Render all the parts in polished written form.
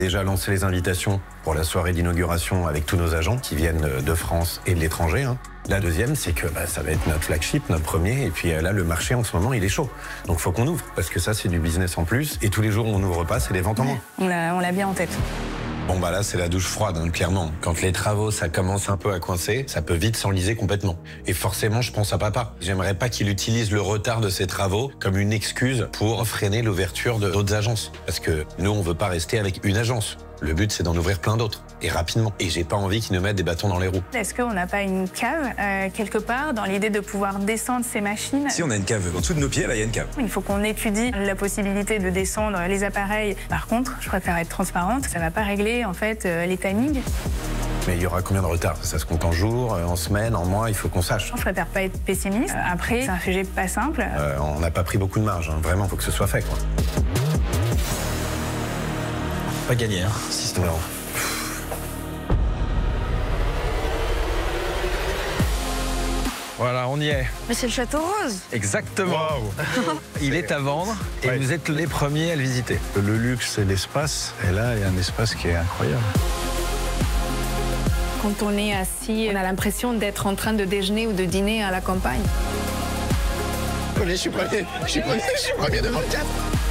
Déjà lancé les invitations pour la soirée d'inauguration avec tous nos agents qui viennent de France et de l'étranger. La deuxième, c'est que ça va être notre flagship, notre premier. Et puis là, le marché en ce moment, il est chaud. Donc il faut qu'on ouvre, parce que ça, c'est du business en plus. Et tous les jours où on n'ouvre pas, c'est des ventes en moins. On l'a bien en tête. Bon là c'est la douche froide, clairement. Quand les travaux ça commence un peu à coincer, ça peut vite s'enliser complètement. Et forcément je pense à papa. J'aimerais pas qu'il utilise le retard de ses travaux comme une excuse pour freiner l'ouverture d'autres agences. Parce que nous on veut pas rester avec une agence. Le but c'est d'en ouvrir plein d'autres, et rapidement. Et j'ai pas envie qu'ils nous mettent des bâtons dans les roues. Est-ce qu'on n'a pas une cave quelque part dans l'idée de pouvoir descendre ces machines? Si on a une cave en dessous de nos pieds, là il y a une cave. Il faut qu'on étudie la possibilité de descendre les appareils. Par contre, je préfère être transparente, ça va pas régler en fait les timings. Mais il y aura combien de retard? Ça se compte en jours, en semaines, en mois, il faut qu'on sache. Je préfère pas être pessimiste. Après, c'est un sujet pas simple. On n'a pas pris beaucoup de marge, vraiment, il faut que ce soit fait, quoi. Pas gagné, si Non. Voilà, on y est. Mais c'est le Château Rose. Exactement. Il est à vendre et vous êtes les premiers à le visiter. Le luxe, c'est l'espace. Et là, il y a un espace qui est incroyable. Quand on est assis, on a l'impression d'être en train de déjeuner ou de dîner à la campagne. Je suis premier devant le cadre.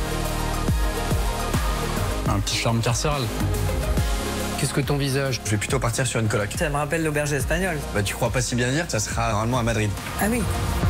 Un petit charme carcéral. Qu'est-ce que ton visage? Je vais plutôt partir sur une coloc. Ça me rappelle l'auberge espagnole. Tu crois pas si bien dire, ça sera normalement à Madrid. Ah oui.